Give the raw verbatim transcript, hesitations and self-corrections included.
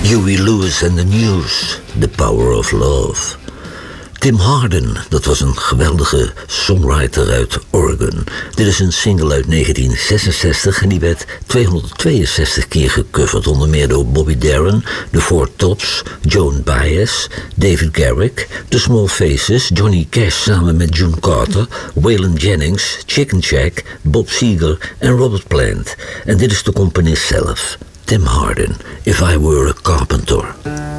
Huey Lewis and the News, The Power of Love. Tim Hardin, dat was een geweldige songwriter uit Oregon. Dit is een single uit negentien zesenzestig en die werd tweehonderdtweeënzestig keer gecoverd, onder meer door Bobby Darin, The Four Tops, Joan Baez, David Garrick, The Small Faces, Johnny Cash samen met June Carter, Waylon Jennings, Chicken Shack, Bob Seger en Robert Plant. En dit is de componist zelf, Tim Hardin, If I Were a Carpenter.